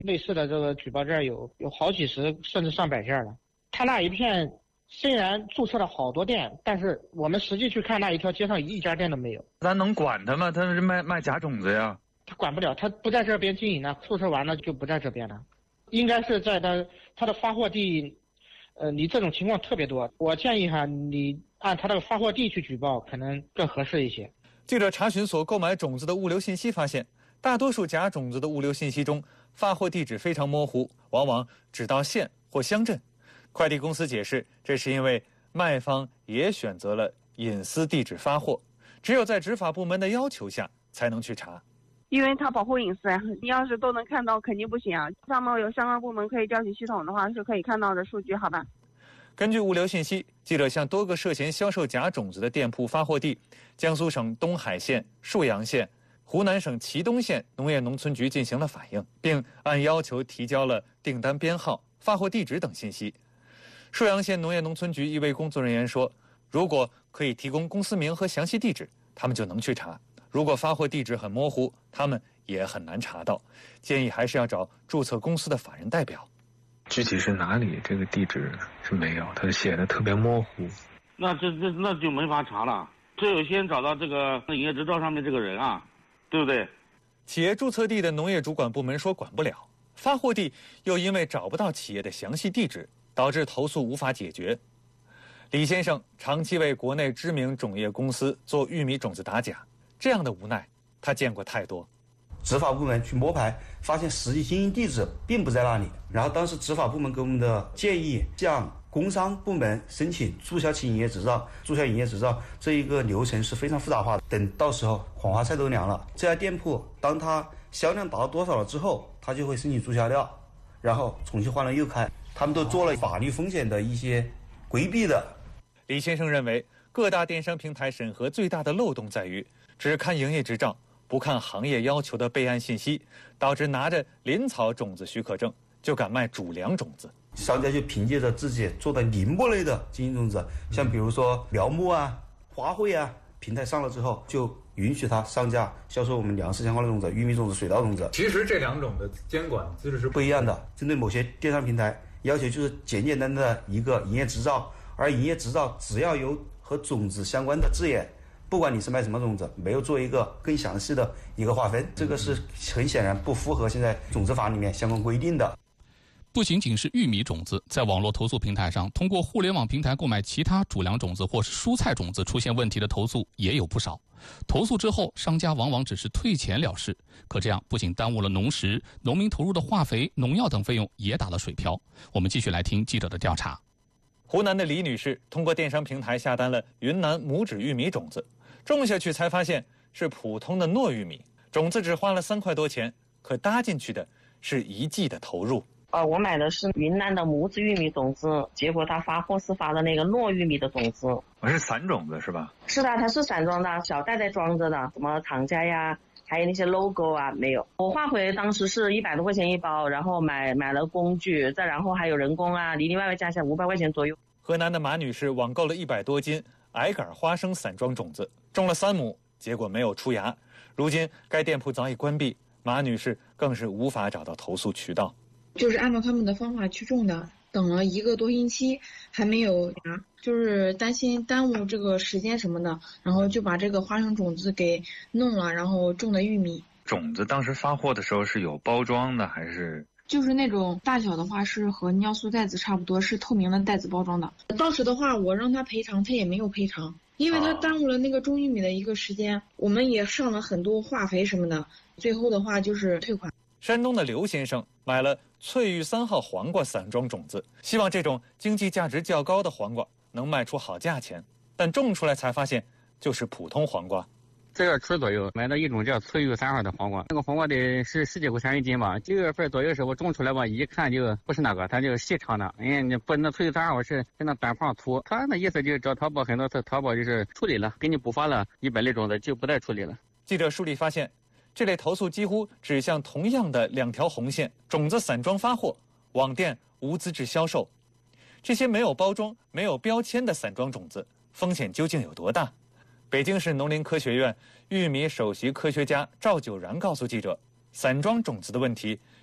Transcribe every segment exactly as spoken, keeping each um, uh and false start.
类似的这个举报件有有好几十甚至上百件了。他那一片虽然注册了好多店，但是我们实际去看那一条街上一家店都没有。 咱能管他吗？他是卖卖假种子呀。 他管不了，他不在这边经营了，注册完了就不在这边了。应该是在他他的发货地，呃，你这种情况特别多。我建议哈，你按他的发货地去举报，可能更合适一些。 记者查询所购买种子的物流信息发现，大多数假种子的物流信息中，发货地址非常模糊，往往只到县或乡镇。快递公司解释，这是因为卖方也选择了隐私地址发货，只有在执法部门的要求下才能去查。 因为它保护隐私，你要是都能看到肯定不行啊。上面有相关部门可以调取系统的话，是可以看到的数据，好吧？ 根据物流信息，记者向多个涉嫌销售假种子的店铺发货地江苏省东海县、沭阳县、湖南省祁东县农业农村局进行了反映，并按要求提交了订单编号、发货地址等信息。沭阳县农业农村局一位工作人员说，如果可以提供公司名和详细地址，他们就能去查。如果发货地址很模糊，他们也很难查到，建议还是要找注册公司的法人代表。 具体是哪里，这个地址是没有，他写的特别模糊。 那这这那就没法查了，只有先找到这个营业执照上面这个人啊，对不对？ 企业注册地的农业主管部门说管不了，发货地又因为找不到企业的详细地址，导致投诉无法解决。李先生长期为国内知名种业公司做玉米种子打假，这样的无奈他见过太多。 执法部门去摸排，发现实际经营地址并不在那里。然后当时执法部门给我们的建议，向工商部门申请注销其营业执照。注销营业执照这一个流程是非常复杂化的。等到时候黄花菜都凉了，这家店铺当它销量达到多少了之后，它就会申请注销掉，然后重新换了又开。他们都做了法律风险的一些规避的。 李先生认为，各大电商平台审核最大的漏洞在于只看营业执照，不看行业要求的备案信息，导致拿着林草种子许可证就敢卖主粮种子。 商家就凭借着自己做的林木类的经营种子，像比如说苗木啊、花卉啊，平台上了之后，就允许他上架销售我们粮食相关的种子、玉米种子、水稻种子。 其实这两种的监管资质是不一样的，针对某些电商平台要求就是简简单单的一个营业执照，而营业执照只要有和种子相关的字眼，不管你是卖什么种子，没有做一个更详细的一个划分，这个是很显然不符合现在种子法里面相关规定的。 不仅仅是玉米种子，在网络投诉平台上，通过互联网平台购买其他主粮种子或是蔬菜种子出现问题的投诉也有不少。投诉之后，商家往往只是退钱了事，可这样不仅耽误了农时，农民投入的化肥、农药等费用也打了水漂。我们继续来听记者的调查。 湖南的李女士通过电商平台下单了云南拇指玉米种子，种下去才发现是普通的糯玉米，种子只花了三块多钱，可搭进去的是一季的投入。 呃，我买的是云南的拇指玉米种子，结果他发货是发的那个糯玉米的种子。 我是散种子是吧？ 是的，它是散装的，小袋袋装着的，什么厂家呀，还有那些 logo 啊，没有。我化肥当时是一百多块钱一包，然后买买了工具，再然后还有人工啊，里里外外加起来五百块钱左右。 河南的马女士网购了一百多斤矮杆花生散装种子，种了三亩，结果没有出芽。如今该店铺早已关闭，马女士更是无法找到投诉渠道。 就是按照他们的方法去种的，等了一个多星期还没有芽，就是担心耽误这个时间什么的，然后就把这个花生种子给弄了，然后种的玉米。 种子当时发货的时候是有包装的还是？ 就是那种大小的话是和尿素袋子差不多，是透明的袋子包装的。当时的话我让他赔偿，他也没有赔偿，因为他耽误了那个种玉米的一个时间，我们也上了很多化肥什么的，最后的话就是退款。 山东的刘先生买了翠玉三号黄瓜散装种子，希望这种经济价值较高的黄瓜能卖出好价钱，但种出来才发现就是普通黄瓜。 这个春左右买了一种叫翠玉三号的黄瓜，那个黄瓜得是十几块钱一斤吧。九月份左右的时候种出来吧，一看就不是那个，它就是细长的。因为你不那翠玉三号是跟那短胖粗，他那意思就是找淘宝，很多次淘宝就是处理了，给你补发了一百类种子就不再处理了。 记者梳理发现，这类投诉几乎指向同样的两条红线：种子散装发货，网店无资质销售。这些没有包装、没有标签的散装种子，风险究竟有多大？北京市农林科学院玉米首席科学家赵九然告诉记者，散装种子的问题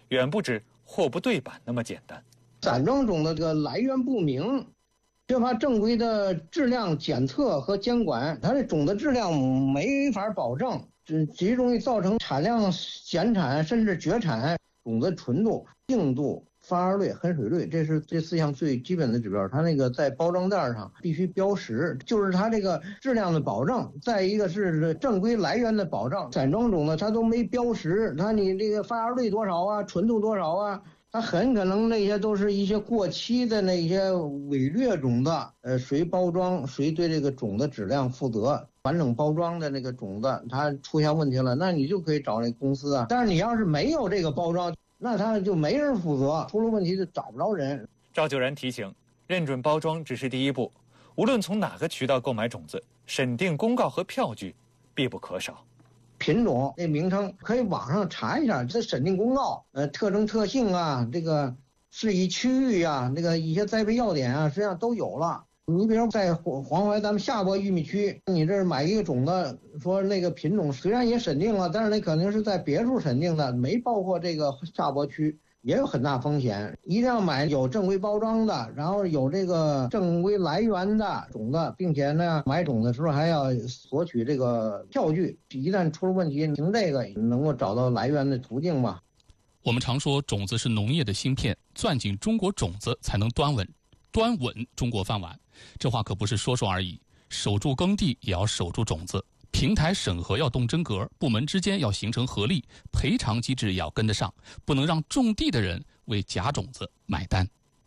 远不止货不对版那么简单。 散装种的这个来源不明，缺乏正规的质量检测和监管，它的种的质量没法保证，这极容易造成产量减产甚至绝产。种子纯度、硬度、发芽率、含水率，这是这四项最基本的指标。它那个在包装袋上必须标识，就是它这个质量的保证。再一个是正规来源的保障。散装种的它都没标识，它你这个发芽率多少啊，纯度多少啊，它很可能那些都是一些过期的那些伪劣种的，呃，谁包装谁对这个种的质量负责。完整包装的那个种子它出现问题了，那你就可以找那公司啊。但是你要是没有这个包装，那他就没人负责，出了问题就找不着人。 赵九然提醒，认准包装只是第一步，无论从哪个渠道购买种子，审定公告和票据必不可少。 品种那名称可以网上查一下，这审定公告，呃，特征特性啊，这个适宜区域啊，那个一些栽培要点啊，实际上都有了。你比如在黄淮咱们下播玉米区，你这儿买一个种子，说那个品种虽然也审定了，但是那肯定是在别处审定的，没包括这个下播区，也有很大风险。一定要买有正规包装的，然后有这个正规来源的种子，并且呢，买种的时候还要索取这个票据，一旦出了问题，凭这个能够找到来源的途径嘛。 我们常说种子是农业的芯片，攥紧中国种子才能端稳端稳中国饭碗。这话可不是说说而已，守住耕地也要守住种子，平台审核要动真格，部门之间要形成合力，赔偿机制也要跟得上，不能让种地的人为假种子买单。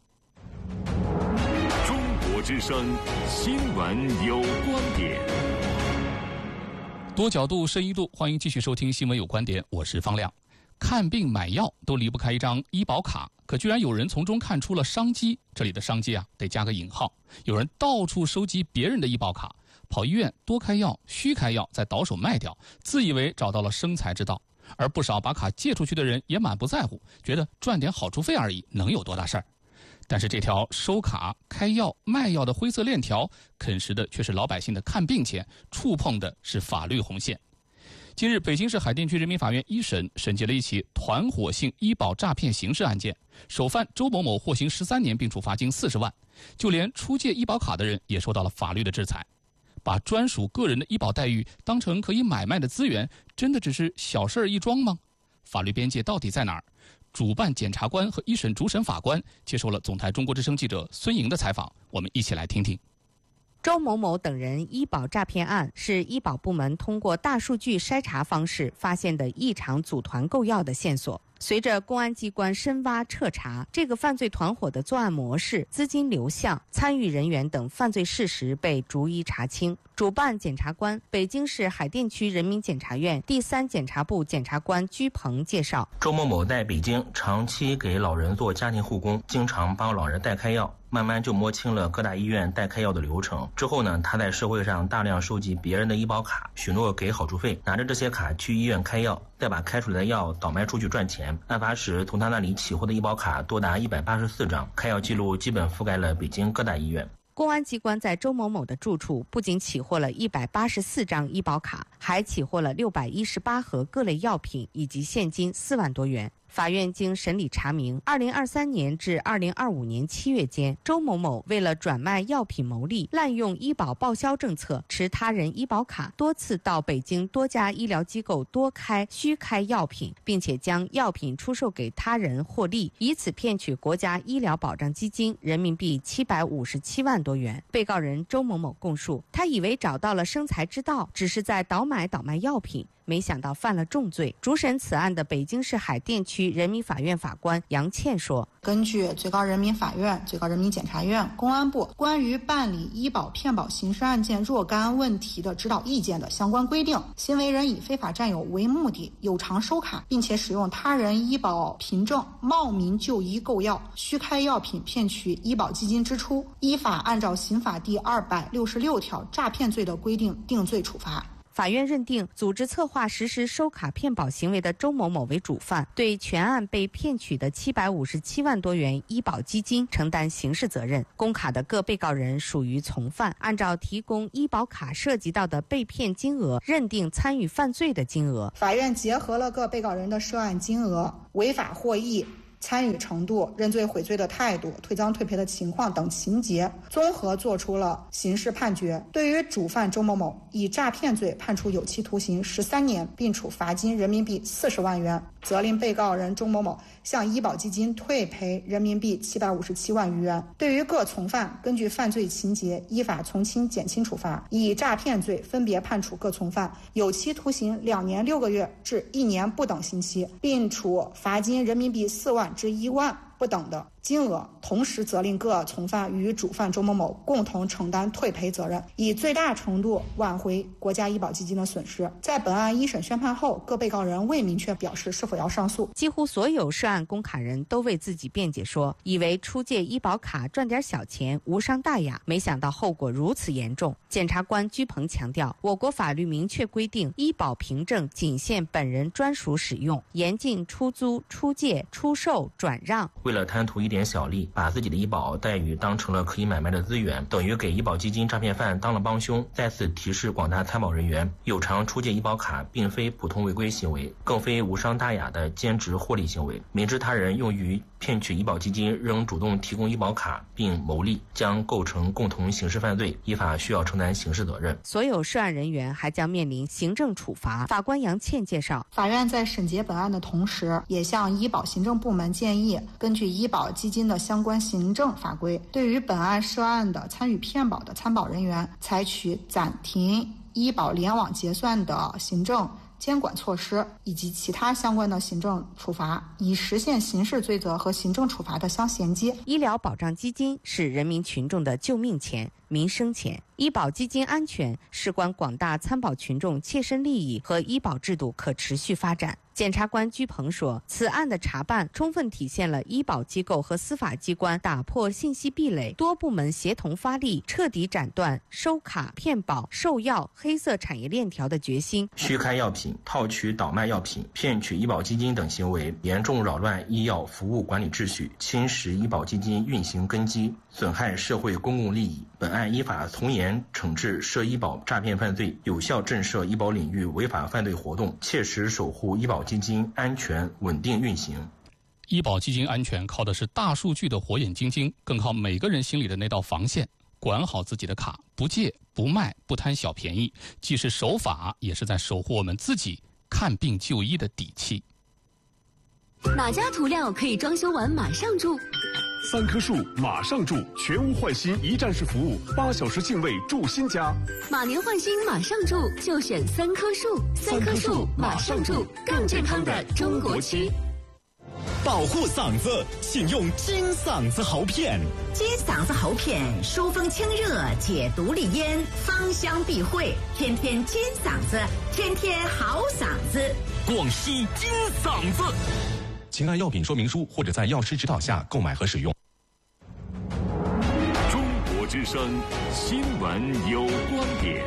中国之声新闻有观点， 多角度深一度，欢迎继续收听新闻有观点，我是方亮。看病买药都离不开一张医保卡，可居然有人从中看出了商机，这里的商机啊得加个引号。有人到处收集别人的医保卡，跑医院多开药、虚开药，再倒手卖掉，自以为找到了生财之道。而不少把卡借出去的人也满不在乎，觉得赚点好处费而已，能有多大事儿？但是这条收卡、开药、卖药的灰色链条，啃食的却是老百姓的看病钱，触碰的是法律红线。近日，北京市海淀区人民法院一审审结了一起团伙性医保诈骗刑事案件，首犯周某某获刑十三年，并处罚金四十万。就连出借医保卡的人也受到了法律的制裁。把专属个人的医保待遇当成可以买卖的资源，真的只是小事儿一桩吗？法律边界到底在哪儿？主办检察官和一审主审法官接受了总台中国之声记者孙莹的采访，我们一起来听听。 周某某等人医保诈骗案是医保部门通过大数据筛查方式发现的异常组团购药的线索。随着公安机关深挖彻查，这个犯罪团伙的作案模式、资金流向、参与人员等犯罪事实被逐一查清。主办检察官、北京市海淀区人民检察院第三检察部检察官居鹏介绍， 周某某在北京长期给老人做家庭护工，经常帮老人代开药，慢慢就摸清了各大医院代开药的流程。之后呢，他在社会上大量收集别人的医保卡，许诺给好处费，拿着这些卡去医院开药，再把开出来的药倒卖出去赚钱。案发时从他那里起获的医保卡多达一百八十四张，开药记录基本覆盖了北京各大医院。 公安机关在周某某的住处不仅起获了一百八十四张医保卡，还起获了六百一十八盒各类药品以及现金四万多元。法院经审理查明，二零二三年至二零二五年七月间，周某某为了转卖药品牟利，滥用医保报销政策，持他人医保卡，多次到北京多家医疗机构多开、虚开药品，并且将药品出售给他人获利，以此骗取国家医疗保障基金人民币七百五十七万多元。被告人周某某供述，他以为找到了生财之道，只是在倒买倒卖药品。没想到犯了重罪。主审此案的北京市海淀区人民法院法官杨倩说， 根据最高人民法院、最高人民检察院、公安部关于办理医保骗保刑事案件若干问题的指导意见的相关规定，行为人以非法占有为目的，有偿收卡，并且使用他人医保凭证冒名就医购药、虚开药品骗取医保基金支出，依法按照刑法第二百六十六条诈骗罪的规定定罪处罚。 法院认定组织策划实施收卡骗保行为的周某某为主犯，对全案被骗取的七百五十七万多元医保基金承担刑事责任。公卡的各被告人属于从犯，按照提供医保卡涉及到的被骗金额，认定参与犯罪的金额。 法院结合了各被告人的涉案金额、违法获益、参与程度、认罪悔罪的态度、退赃退赔的情况等情节，综合作出了刑事判决。对于主犯周某某，以诈骗罪判处有期徒刑十三年，并处罚金人民币四十万元，责令被告人周某某向医保基金退赔人民币七百五十七万余元。对于各从犯，根据犯罪情节依法从轻减轻处罚，以诈骗罪分别判处各从犯有期徒刑两年六个月至一年不等刑期，并处罚金人民币四万至一万不等的金额，同时责令各从犯与主犯周某某共同承担退赔责任，以最大程度挽回国家医保基金的损失。在本案一审宣判后，各被告人未明确表示是否要上诉。 几乎所有涉案公卡人都为自己辩解说，以为出借医保卡赚点小钱无伤大雅，没想到后果如此严重。检察官居鹏强调，我国法律明确规定，医保凭证仅限本人专属使用，严禁出租、出借、出售、转让。 为了贪图一点小利，把自己的医保待遇当成了可以买卖的资源，等于给医保基金诈骗犯当了帮凶。再次提示广大参保人员，有偿出借医保卡并非普通违规行为，更非无伤大雅的兼职获利行为。明知他人用于骗取医保基金，仍主动提供医保卡并牟利，将构成共同刑事犯罪，依法需要承担刑事责任。 所有涉案人员还将面临行政处罚。法官杨倩介绍， 法院在审结本案的同时，也向医保行政部门建议，根据医保基金的相关行政法规，对于本案涉案的参与骗保的参保人员，采取暂停医保联网结算的行政监管措施以及其他相关的行政处罚，以实现刑事罪责和行政处罚的相衔接。 医疗保障基金是人民群众的救命钱、民生钱，医保基金安全事关广大参保群众切身利益和医保制度可持续发展。检察官居鹏说，此案的查办充分体现了医保机构和司法机关打破信息壁垒、多部门协同发力、彻底斩断收卡、骗保、售药黑色产业链条的决心。 虚开药品、套取倒卖药品、骗取医保基金等行为，严重扰乱医药服务管理秩序，侵蚀医保基金运行根基，损害社会公共利益。本案依法从严惩治涉医保诈骗犯罪，有效震慑医保领域违法犯罪活动，切实守护医保基金安全稳定运行。 医保基金安全靠的是大数据的火眼金睛，更靠每个人心里的那道防线。管好自己的卡，不借不卖不贪小便宜，既是守法，也是在守护我们自己看病就医的底气。 哪家涂料可以装修完马上住？ 三棵树马上住，全屋换新一站式服务，八小时净位住新家。 马年换新马上住，就选三棵树。三棵树马上住，更健康的中国区。 保护嗓子，请用金嗓子喉片。 金嗓子喉片疏风清热，解毒利咽，芳香避秽，天天金嗓子，天天好嗓子。 广西金嗓子。请按药品说明书或者在药师指导下购买和使用。 中国之声新闻有观点，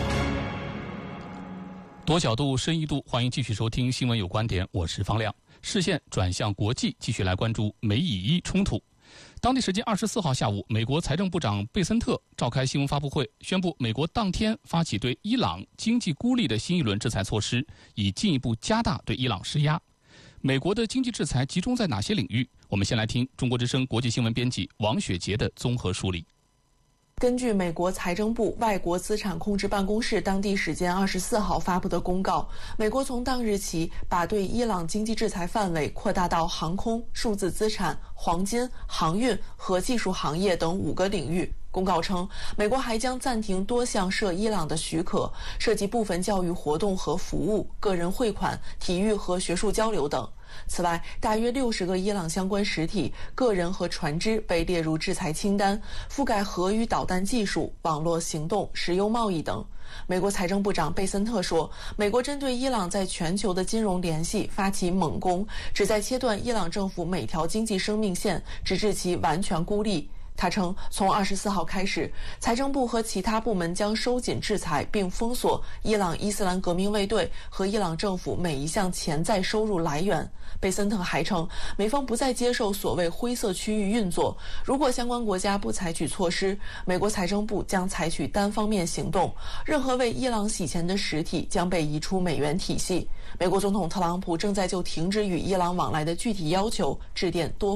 多角度、深一度，欢迎继续收听《新闻有观点》，我是方亮。视线转向国际，继续来关注美以伊冲突。当地时间二十四号下午，美国财政部长贝森特召开新闻发布会，宣布美国当天发起对伊朗经济孤立的新一轮制裁措施，以进一步加大对伊朗施压。美国的经济制裁集中在哪些领域？我们先来听中国之声国际新闻编辑王雪杰的综合梳理。 根据美国财政部外国资产控制办公室当地时间二十四号发布的公告，美国从当日起把对伊朗经济制裁范围扩大到航空、数字资产、黄金、航运和技术行业等五个领域。公告称，美国还将暂停多项涉伊朗的许可，涉及部分教育活动和服务、个人汇款、体育和学术交流等。此外，大约六十个伊朗相关实体、个人和船只被列入制裁清单，覆盖核与导弹技术、网络行动、石油贸易等。美国财政部长贝森特说，美国针对伊朗在全球的金融联系发起猛攻，旨在切断伊朗政府每条经济生命线，直至其完全孤立。 他称，从二十四号开始，财政部和其他部门将收紧制裁，并封锁伊朗伊斯兰革命卫队和伊朗政府每一项潜在收入来源。贝森特还称，美方不再接受所谓灰色区域运作，如果相关国家不采取措施，美国财政部将采取单方面行动，任何为伊朗洗钱的实体将被移出美元体系。美国总统特朗普正在就停止与伊朗往来的具体要求致电多